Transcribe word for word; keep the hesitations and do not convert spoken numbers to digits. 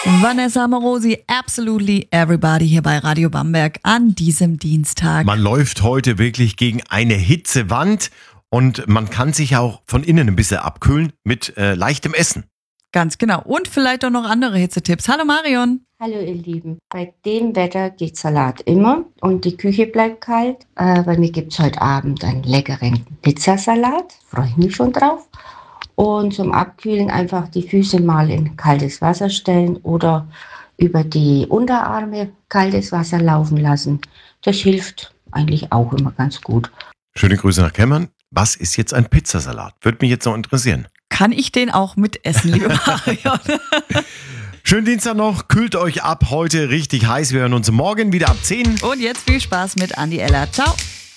Vanessa Morosi, Absolutely Everybody hier bei Radio Bamberg an diesem Dienstag. Man läuft heute wirklich gegen eine Hitzewand und man kann sich auch von innen ein bisschen abkühlen mit äh, leichtem Essen. Ganz genau. Und vielleicht auch noch andere Hitzetipps. Hallo Marion. Hallo ihr Lieben, bei dem Wetter geht Salat immer und die Küche bleibt kalt. Äh, bei mir gibt es heute Abend einen leckeren Pizzasalat, freue ich mich schon drauf. Und zum Abkühlen einfach die Füße mal in kaltes Wasser stellen oder über die Unterarme kaltes Wasser laufen lassen. Das hilft eigentlich auch immer ganz gut. Schöne Grüße nach Kemmern. Was ist jetzt ein Pizzasalat? Würde mich jetzt noch interessieren. Kann ich den auch mitessen, liebe Marion? Schönen Dienstag noch, kühlt euch ab, heute richtig heiß. Wir hören uns morgen wieder ab zehn. Und jetzt viel Spaß mit Andi Eller. Ciao.